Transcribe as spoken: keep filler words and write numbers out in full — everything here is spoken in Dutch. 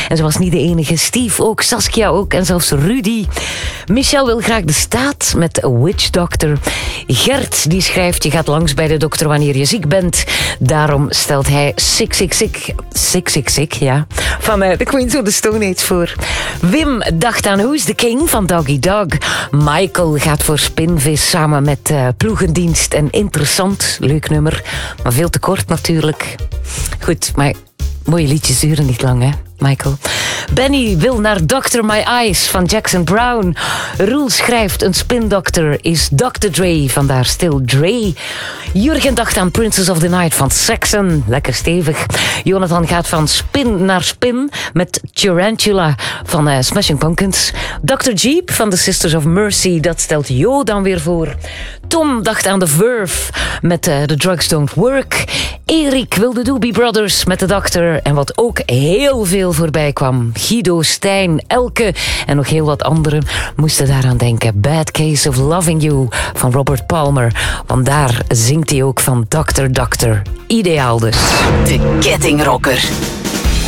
En ze was niet de enige. Steve ook, Saskia ook en zelfs Rudy. Michel wil graag de staat met Witch Doctor. Gert die schrijft, je gaat langs bij de dokter wanneer je ziek bent. Daarom stelt hij Sick Sick Sick, Sick Sick Sick, ja, van uh, The Queens of the Stone Age voor. Wim dacht aan Who's the King van Doggy Dog. Michael gaat voor Spinvis samen met uh, Ploegendienst en Interessant. Leuk nummer, maar veel te kort natuurlijk. Goed, maar mooie liedjes duren niet lang, hè, Michael. Benny wil naar doctor My Eyes van Jackson Brown. Roel schrijft, een spindokter is doctor Dre, vandaar stil Dre. Jurgen dacht aan Princess of the Night van Saxon, lekker stevig. Jonathan gaat van spin naar spin met Tarantula van uh, Smashing Pumpkins. dokter Jeep van The Sisters of Mercy, dat stelt Jo dan weer voor. Tom dacht aan The Verve met uh, The Drugs Don't Work. Erik wilde Doobie Brothers met de dokter. En wat ook heel veel voorbij kwam. Guido, Stijn, Elke en nog heel wat anderen moesten daaraan denken. Bad Case of Loving You van Robert Palmer. Want daar zingt hij ook van dokter dokter. Ideaal dus. De Kettingrocker.